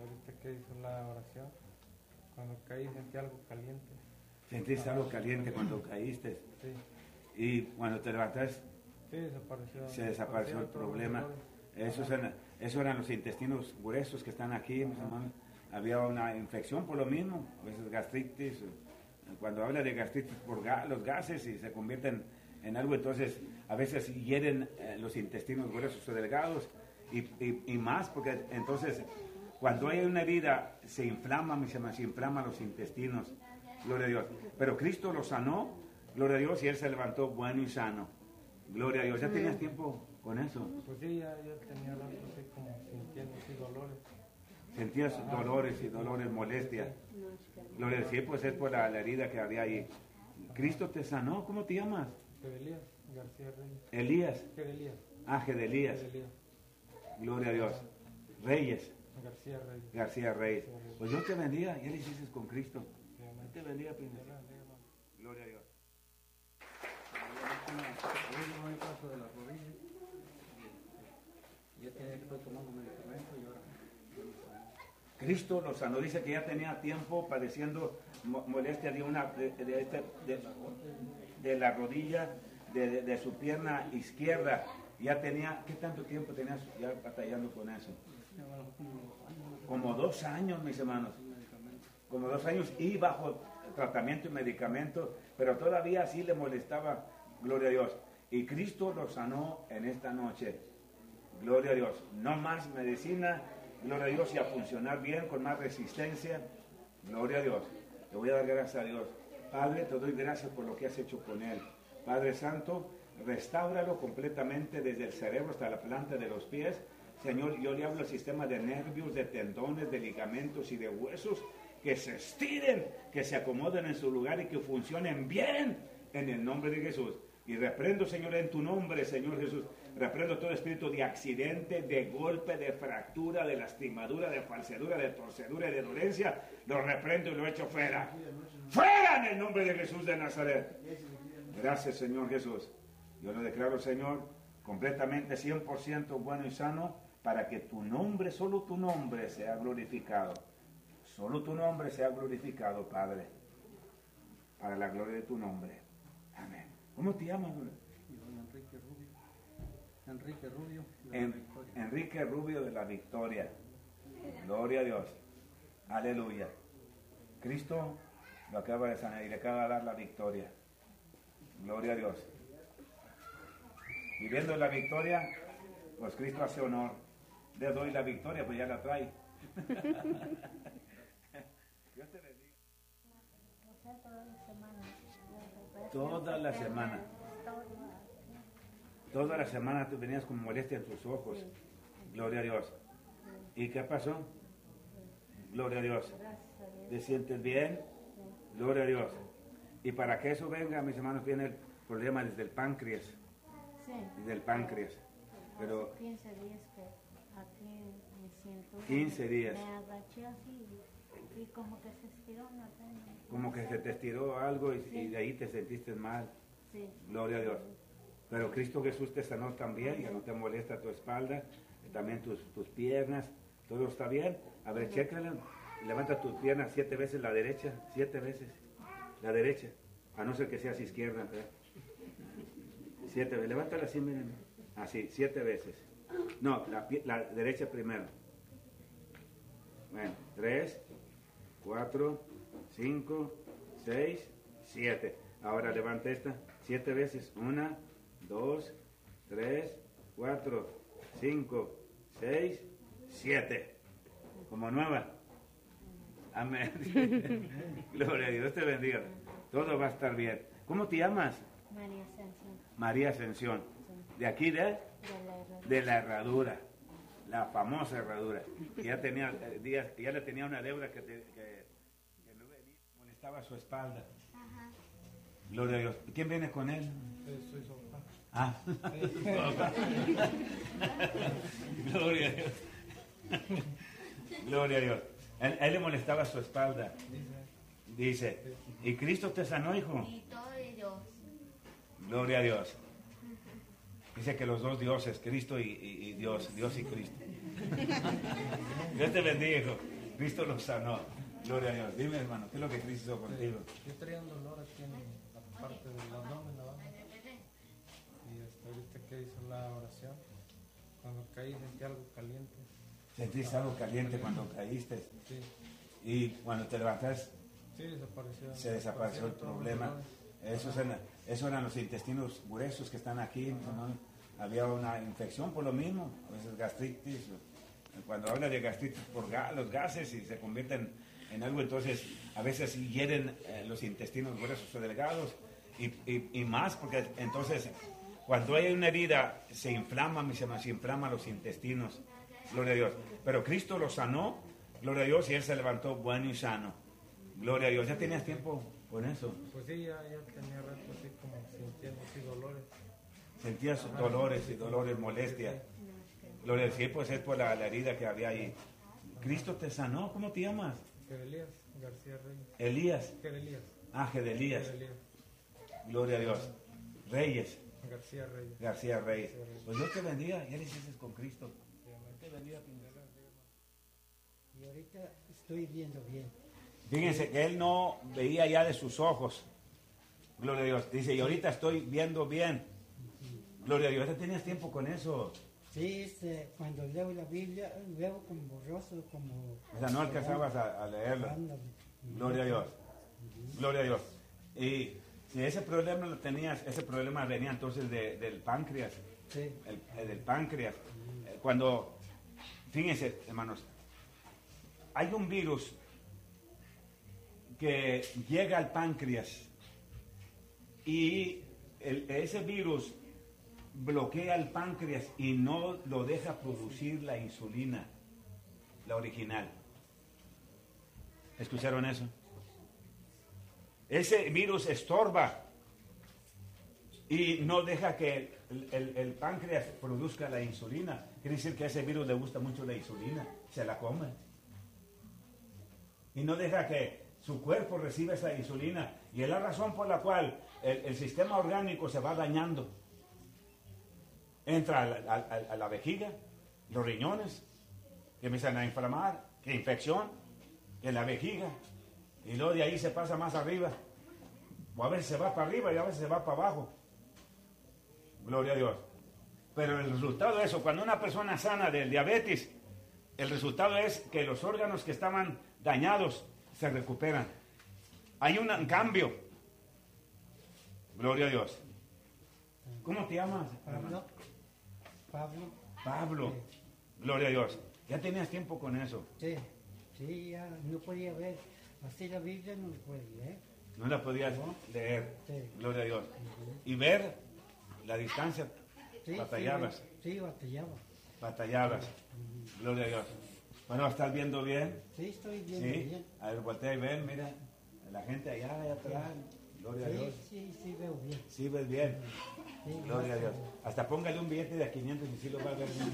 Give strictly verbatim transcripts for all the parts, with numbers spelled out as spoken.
ahorita que hizo la oración, cuando caí sentí algo caliente. ¿Sentiste algo caliente cuando caíste? Sí. Y cuando te levantaste, sí, desapareció, se desapareció el problema. Esos eran, esos eran los intestinos gruesos que están aquí, mis hermanos. Había una infección por lo mismo, a veces gastritis. Cuando habla de gastritis por ga, los gases y se convierten en algo, entonces a veces hieren eh, los intestinos gruesos o delgados y, y, y más, porque entonces cuando hay una herida se inflama, mis hermanos, se inflaman los intestinos, gloria a Dios. Pero Cristo lo sanó, gloria a Dios, y Él se levantó bueno y sano, gloria a Dios. ¿Ya tenías tiempo con eso? Pues sí, ya, ya tenía rato así como sintiendo así dolores. Sentías dolores y dolores, molestias. Gloria a Dios, sí, pues es por la, la herida que había ahí. Cristo te sanó, ¿cómo te llamas? Gedelías García Reyes. Elías. Gedelías. Ah, Gedelías. Gedelías. Gloria a Dios. Reyes. García Reyes. García Reyes. Pues Dios te bendiga, ya le hiciste con Cristo. Dios te bendiga, princesa. Gloria a Dios. Yo me paso de las rodillas. Ya tenía que estar tomando medicamentos y ahora. Cristo lo sanó, dice que ya tenía tiempo padeciendo mo molestia de una de, de, este, de, de la rodilla, de, de, de su pierna izquierda. Ya tenía, ¿qué tanto tiempo tenías ya batallando con eso? Como dos años, mis hermanos. Como dos años y bajo tratamiento y medicamento, pero todavía así le molestaba, gloria a Dios. Y Cristo lo sanó en esta noche. Gloria a Dios. No más medicina, gloria a Dios, y a funcionar bien, con más resistencia. Gloria a Dios. Te voy a dar gracias a Dios. Padre, te doy gracias por lo que has hecho con él. Padre Santo, restáuralo completamente desde el cerebro hasta la planta de los pies. Señor, yo le hablo al sistema de nervios, de tendones, de ligamentos y de huesos, que se estiren, que se acomoden en su lugar y que funcionen bien en el nombre de Jesús. Y reprendo, Señor, en tu nombre, Señor Jesús, reprendo todo espíritu de accidente, de golpe, de fractura, de lastimadura, de falsedura, de torcedura y de dolencia. Lo reprendo y lo echo fuera. ¡Fuera en el nombre de Jesús de Nazaret! Gracias, Señor Jesús. Yo lo declaro, Señor, completamente cien por ciento bueno y sano, para que tu nombre, solo tu nombre, sea glorificado. Solo tu nombre sea glorificado, Padre, para la gloria de tu nombre. Amén. ¿Cómo te llamas? Enrique Rubio. Enrique Rubio. En, Enrique Rubio de la Victoria. Gloria a Dios. Aleluya. Cristo lo acaba de sanar y le acaba de dar la victoria. Gloria a Dios. Y viendo la victoria, pues Cristo hace honor. Le doy la victoria, pues ya la trae. Dios te bendiga. Toda la semana. Toda la semana tú venías con molestia en tus ojos. Gloria a Dios. ¿Y qué pasó? Gloria a Dios. ¿Te sientes bien? Gloria a Dios. Y para que eso venga, mis hermanos, viene el problema desde el páncreas. Sí. Desde el páncreas. Pero quince días que aquí me siento. quince días. Me agaché así y como que se estiró una pena. Como que se te estiró algo y, sí. y de ahí te sentiste mal. Sí. Gloria a Dios. Pero Cristo Jesús te sanó también, ya no te molesta tu espalda, también tus, tus piernas, todo está bien. A ver, chécala, levanta tus piernas siete veces, la derecha, siete veces, la derecha, a no ser que seas izquierda. ¿verdad? Siete veces, levántala así, miren, así, siete veces. No, la, la derecha primero. Bueno, tres, cuatro, cinco, seis, siete. Ahora levanta esta, siete veces, una, dos, tres, cuatro, cinco, seis, siete. Como nueva. Amén. Gloria a Dios, te bendiga. Todo va a estar bien. ¿Cómo te llamas? María Ascensión. María Ascensión. ¿De aquí de? De la herradura. De la herradura. La famosa herradura. Que ya tenía eh, días, que ya le tenía una deuda que, te, que, que no venía, molestaba su espalda. Ajá. Gloria a Dios. ¿Quién viene con él? Sí, soy su papá. Ah. Gloria a Dios. Gloria a Dios. Él, él le molestaba su espalda. Dice, ¿y Cristo te sanó, hijo? Y todo de Dios. Gloria a Dios. Dice que los dos dioses, Cristo y, y, y Dios, Dios y Cristo. Dios te bendiga, hijo. Cristo lo sanó. Gloria a Dios. Dime, hermano, ¿qué es lo que Cristo hizo contigo? Yo traía un dolor aquí en la parte del abdomen abajo. Y hasta ahorita que hizo la oración, cuando caí sentí algo caliente. Sentiste algo caliente cuando caíste. Sí, Y cuando te levantas, sí, desapareció. se desapareció el todos los problema. dolores. Esos eran, esos eran los intestinos gruesos que están aquí, ¿no? Había una infección por lo mismo, a veces gastritis. Cuando habla de gastritis por ga- los gases y se convierten en algo, entonces a veces hieren eh, los intestinos gruesos o delgados y, y, y más, porque entonces cuando hay una herida se inflaman, mis hermanos, se inflaman los intestinos. Gloria a Dios. Pero Cristo lo sanó, gloria a Dios, y él se levantó bueno y sano. Gloria a Dios. ¿Ya tenías tiempo con eso? Pues sí, ya, ya tenía rato así como sintiendo así dolores. Sentías dolores y dolores, molestias. Gloria a Dios. Sí, pues es por la, la herida que había ahí. Cristo te sanó. ¿Cómo te llamas? Gedelías García Reyes. Elías. Gedelías. Ah, Gedelías. Gedelías Gloria a Dios. Reyes. García Reyes. García Reyes. Pues Dios te bendiga. Ya le hiciste con Cristo. Y ahorita estoy viendo bien. Fíjense que él no veía ya de sus ojos. Gloria a Dios. Dice, y ahorita estoy viendo bien. Gloria a Dios. ¿Ya tenías tiempo con eso? Sí, este, cuando leo la Biblia, leo como borroso, como... O sea, no alcanzabas a, a leerlo. Ándale. Gloria a Dios. Gloria a Dios. Y si ese problema lo tenías, ese problema venía entonces de- del páncreas. Sí. El, el del páncreas. Eh, Cuando, fíjense, hermanos, hay un virus que llega al páncreas y el- ese virus bloquea el páncreas y no lo deja producir la insulina, la original. ¿Escucharon eso? Ese virus estorba y no deja que el, el- el páncreas produzca la insulina. Quiere decir que a ese virus le gusta mucho la insulina, se la come. Y no deja que su cuerpo reciba esa insulina. Y es la razón por la cual el, el sistema orgánico se va dañando. Entra a la, a- a la vejiga, los riñones, que empiezan a inflamar, que infección en la vejiga. Y luego de ahí se pasa más arriba. O a veces se va para arriba y a veces se va para abajo. Gloria a Dios. Pero el resultado de eso, cuando una persona sana del diabetes, el resultado es que los órganos que estaban dañados se recuperan. Hay un cambio. Gloria a Dios. ¿Cómo te llamas, hermano? Pablo. Pablo. Pablo. Gloria a Dios. Ya tenías tiempo con eso. Sí, sí, ya no podía ver. Así la Biblia no lo puede leer. No la podías leer. Sí. Gloria a Dios. Y ver la distancia. Sí, Batallabas. Sí, sí, batallaba. Batallabas. Gloria a Dios. Bueno, ¿estás viendo bien? Sí, estoy viendo Sí. bien. A ver, voltea y ven, mira. La gente allá, allá atrás. Gloria a Sí, Dios. sí, sí, veo bien. Sí, ves bien. Sí, Gloria a Dios. gracias. Hasta póngale un billete de quinientos y sí lo va a ver bien.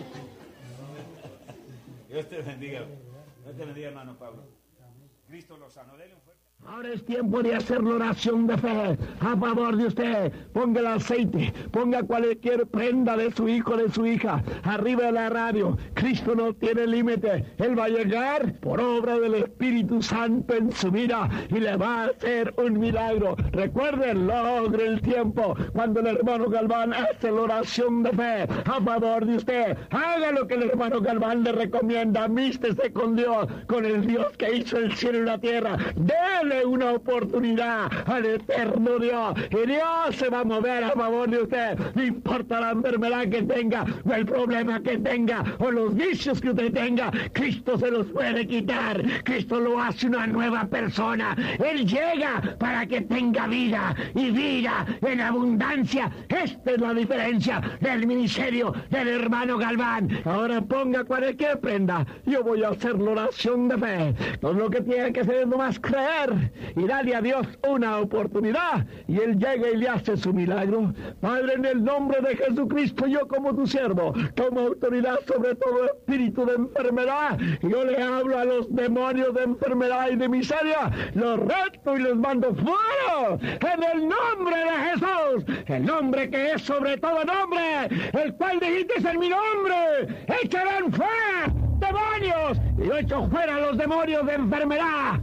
Dios te bendiga. Dios te bendiga, hermano Pablo. Cristo lo sanó. Dele un fuerte. Ahora es tiempo de hacer la oración de fe a favor de usted. Ponga el aceite, ponga cualquier prenda de su hijo, de su hija, arriba de la radio. Cristo no tiene límite. Él va a llegar por obra del Espíritu Santo en su vida y le va a hacer un milagro. Recuerden, logre el tiempo cuando el hermano Galván hace la oración de fe a favor de usted. Haga lo que el hermano Galván le recomienda. Amístese con Dios, con el Dios que hizo el cielo y la tierra. Dele una oportunidad al eterno Dios y Dios se va a mover a favor de usted. No importa la enfermedad que tenga o el problema que tenga o los vicios que usted tenga, Cristo se los puede quitar. Cristo lo hace una nueva persona. Él llega para que tenga vida y vida en abundancia. Esta es la diferencia del ministerio del hermano Galván. Ahora ponga cualquier prenda. Yo voy a hacer la oración de fe. Todo lo que tiene que hacer es nomás creer y dale a Dios una oportunidad y Él llega y le hace su milagro. Padre, en el nombre de Jesucristo, yo como tu siervo tomo autoridad sobre todo espíritu de enfermedad. Yo le hablo a los demonios de enfermedad y de miseria, los reto y los mando fuera en el nombre de Jesús, el nombre que es sobre todo nombre, el cual dijiste en mi nombre, echarán fuera demonios, y yo echo fuera los demonios de enfermedad,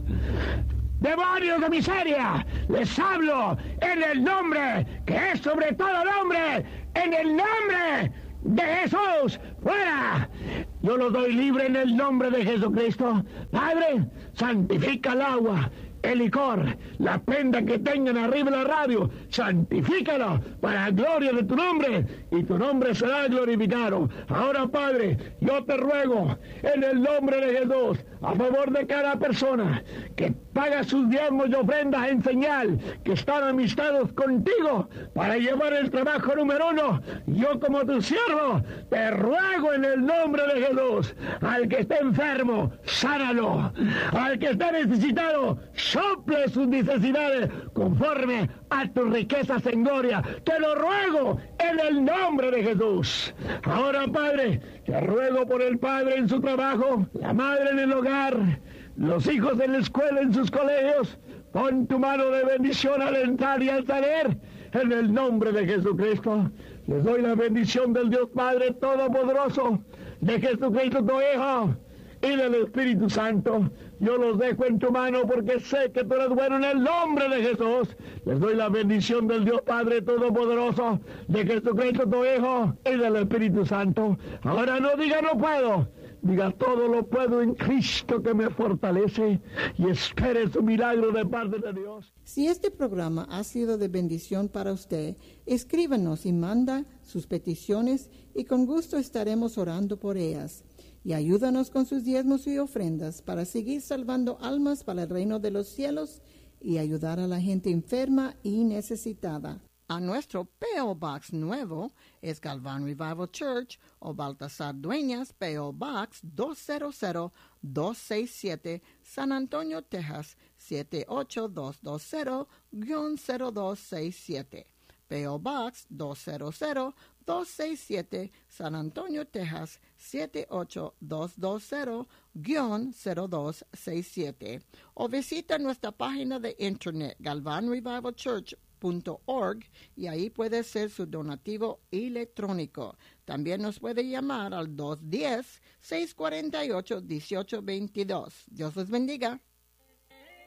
demonios de miseria. Les hablo en el nombre que es sobre todo nombre, en el nombre de Jesús, fuera. Yo los doy libre en el nombre de Jesucristo. Padre, santifica el agua, el licor, la prenda que tengan arriba de la radio, santifícalo para la gloria de tu nombre, y tu nombre será glorificado. Ahora, Padre, yo te ruego en el nombre de Jesús, a favor de cada persona que paga sus diezmos y ofrendas en señal que están amistados contigo para llevar el trabajo número uno. Yo como tu siervo te ruego en el nombre de Jesús, al que esté enfermo, sánalo, al que esté necesitado, sople sus necesidades conforme a tus riquezas en gloria. Te lo ruego en el nombre de Jesús. Ahora, Padre, te ruego por el padre en su trabajo, la madre en el hogar, los hijos en la escuela, en sus colegios. Pon tu mano de bendición al entrar y al salir en el nombre de Jesucristo. Les doy la bendición del Dios Padre Todopoderoso, de Jesucristo tu Hijo y del Espíritu Santo. Yo los dejo en tu mano porque sé que tú eres bueno en el nombre de Jesús. Les doy la bendición del Dios Padre Todopoderoso, de Jesucristo tu Hijo y del Espíritu Santo. Ahora no diga no puedo, diga todo lo puedo en Cristo que me fortalece, y espere su milagro de parte de Dios. Si este programa ha sido de bendición para usted, escríbanos y manda sus peticiones y con gusto estaremos orando por ellas. Y ayúdanos con sus diezmos y ofrendas para seguir salvando almas para el reino de los cielos y ayudar a la gente enferma y necesitada. A nuestro P O Box nuevo es Galvan Revival Church o Baltasar Dueñas, P O Box dos cero cero dos seis siete, San Antonio, Texas siete ocho dos dos cero cero dos seis siete. P O Box dos cero cero dos seis siete, San Antonio, Texas siete ocho dos dos cero cero dos seis siete. O visita nuestra página de internet galvan revival church punto org y ahí puede ser su donativo electrónico. También nos puede llamar al dos uno cero, seis cuatro ocho, uno ocho dos dos. Dios les bendiga.